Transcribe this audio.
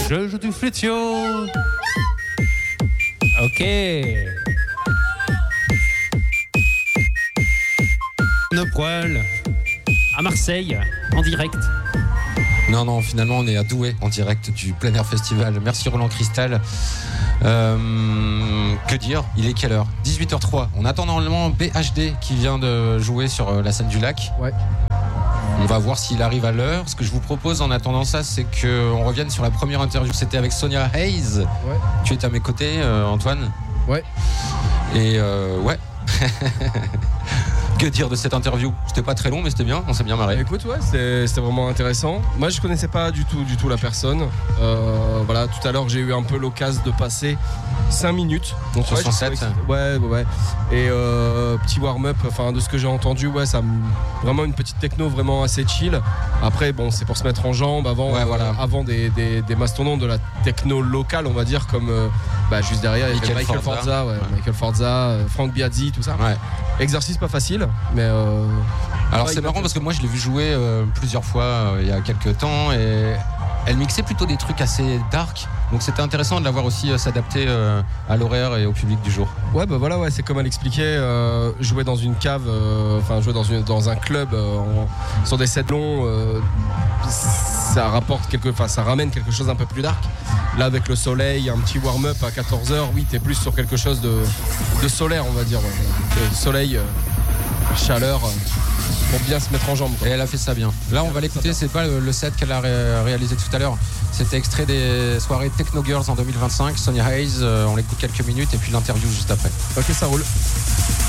je joue du flutio. Ok. Nos poils. À Marseille, en direct. Non, finalement, on est à Douai, en direct du Plein Air Festival. Merci Roland Cristal. Que dire ? Il est quelle heure ? 18h03. On attend normalement BHD qui vient de jouer sur la scène du lac. Ouais. On va voir s'il arrive à l'heure. Ce que je vous propose en attendant ça, c'est qu'on revienne sur la première interview. C'était avec Sonia Hayes. Ouais. Tu étais à mes côtés, Antoine. Ouais. Et ouais. Que dire de cette interview ? C'était pas très long, mais c'était bien, on s'est bien marré. Écoute, ouais, c'était vraiment intéressant. Moi, je connaissais pas du tout la personne. Voilà, tout à l'heure, j'ai eu un peu l'occasion de passer 5 minutes. Donc, sur son set. Ouais. Et petit warm-up, enfin, de ce que j'ai entendu, ouais, vraiment une petite techno vraiment assez chill. Après, bon, c'est pour se mettre en jambes avant, avant des mastodontes de la techno locale, on va dire, comme juste derrière, il y a Michael Forza, Michael Forza, Frank Biazzi, tout ça. Ouais. Exercice pas facile, mais alors c'est marrant parce que moi je l'ai vu jouer plusieurs fois il y a quelques temps et elle mixait plutôt des trucs assez dark, donc c'était intéressant de la voir aussi s'adapter à l'horaire et au public du jour. Ouais, c'est comme elle expliquait, jouer dans une cave, jouer dans un club sur des sets longs, ça ramène quelque chose un peu plus dark. Là, avec le soleil, un petit warm-up à 14h, oui, t'es plus sur quelque chose de solaire, on va dire. Ouais. Soleil, chaleur, pour bien se mettre en jambes. Et elle a fait ça bien. Là, on va l'écouter, c'est pas le set qu'elle a réalisé tout à l'heure. C'était extrait des soirées Techno Girls en 2025, Sonia Hayes. On l'écoute quelques minutes et puis l'interview juste après. Ok, ça roule.